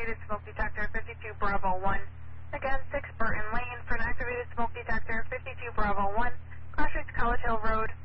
activated smoke detector 52 Bravo 1. Again, 6 Burton Lane for an activated smoke detector 52 Bravo 1. Crossroads College Hill Road.